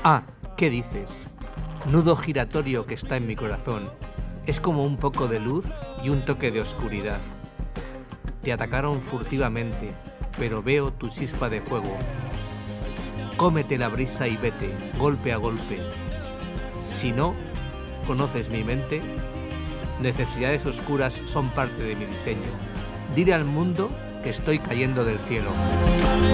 Ah, ¿qué dices? Nudo giratorio que está en mi corazón. Es como un poco de luz y un toque de oscuridad. Te atacaron furtivamente, pero veo tu chispa de fuego. Cómete la brisa y vete, golpe a golpe. Si no conoces mi mente, necesidades oscuras son parte de mi diseño. Dile al mundo que estoy cayendo del cielo.